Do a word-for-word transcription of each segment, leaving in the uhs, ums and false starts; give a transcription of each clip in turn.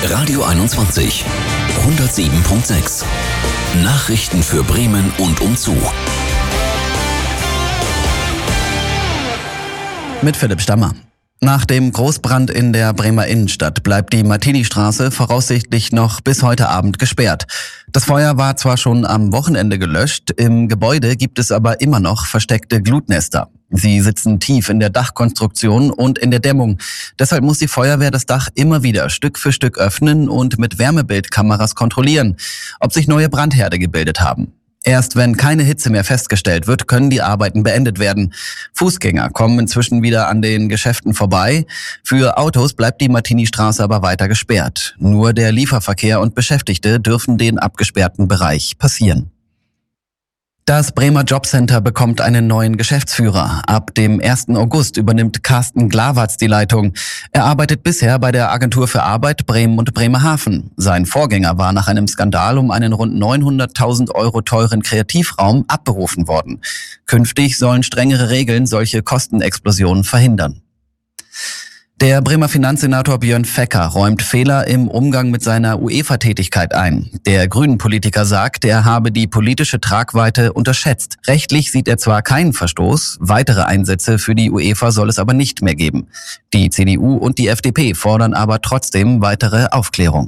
Radio einundzwanzig. hundertsieben Komma sechs. Nachrichten für Bremen und umzu. Mit Philipp Stammer. Nach dem Großbrand in der Bremer Innenstadt bleibt die Martini-Straße voraussichtlich noch bis heute Abend gesperrt. Das Feuer war zwar schon am Wochenende gelöscht, im Gebäude gibt es aber immer noch versteckte Glutnester. Sie sitzen tief in der Dachkonstruktion und in der Dämmung. Deshalb muss die Feuerwehr das Dach immer wieder Stück für Stück öffnen und mit Wärmebildkameras kontrollieren, ob sich neue Brandherde gebildet haben. Erst wenn keine Hitze mehr festgestellt wird, können die Arbeiten beendet werden. Fußgänger kommen inzwischen wieder an den Geschäften vorbei. Für Autos bleibt die Martini-Straße aber weiter gesperrt. Nur der Lieferverkehr und Beschäftigte dürfen den abgesperrten Bereich passieren. Das Bremer Jobcenter bekommt einen neuen Geschäftsführer. Ab dem ersten August übernimmt Carsten Glawatz die Leitung. Er arbeitet bisher bei der Agentur für Arbeit Bremen und Bremerhaven. Sein Vorgänger war nach einem Skandal um einen rund neunhunderttausend Euro teuren Kreativraum abberufen worden. Künftig sollen strengere Regeln solche Kostenexplosionen verhindern. Der Bremer Finanzsenator Björn Fecker räumt Fehler im Umgang mit seiner UEFA-Tätigkeit ein. Der Grünen-Politiker sagt, er habe die politische Tragweite unterschätzt. Rechtlich sieht er zwar keinen Verstoß, weitere Einsätze für die UEFA soll es aber nicht mehr geben. Die C D U und die F D P fordern aber trotzdem weitere Aufklärung.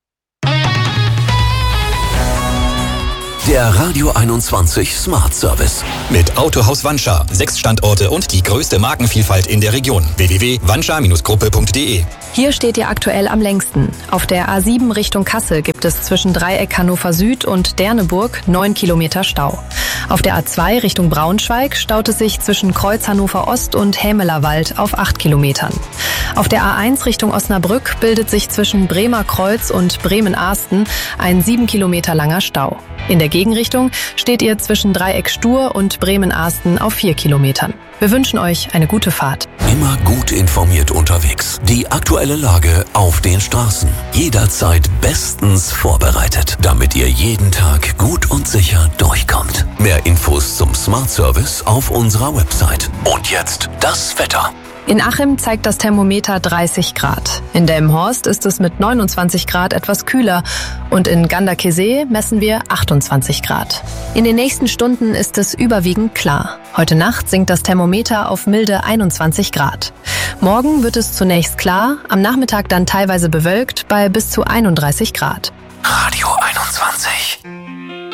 Der Radio einundzwanzig Smart Service. Mit Autohaus Wanscha. Sechs Standorte und die größte Markenvielfalt in der Region. w w w punkt wanscha Gruppe punkt d e. Hier steht ihr aktuell am längsten. Auf der A sieben Richtung Kassel gibt es zwischen Dreieck Hannover Süd und Derneburg neun Kilometer Stau. Auf der A zwei Richtung Braunschweig staut es sich zwischen Kreuz Hannover Ost und Hämelerwald auf acht Kilometern. Auf der A eins Richtung Osnabrück bildet sich zwischen Bremer Kreuz und Bremen-Ahsten ein sieben Kilometer langer Stau. In der Gegenrichtung steht ihr zwischen Dreieck Stur und Bremen-Ahsten auf vier Kilometern. Wir wünschen euch eine gute Fahrt. Immer gut informiert unterwegs. Die aktuelle Lage auf den Straßen. Jederzeit bestens vorbereitet, damit ihr jeden Tag gut und sicher durchkommt. Mehr Infos zum Smart Service auf unserer Website. Und jetzt das Wetter. In Achim zeigt das Thermometer dreißig Grad. In Delmenhorst ist es mit neunundzwanzig Grad etwas kühler und in Ganderkesee messen wir achtundzwanzig Grad. In den nächsten Stunden ist es überwiegend klar. Heute Nacht sinkt das Thermometer auf milde einundzwanzig Grad. Morgen wird es zunächst klar, am Nachmittag dann teilweise bewölkt bei bis zu einunddreißig Grad. Radio einundzwanzig.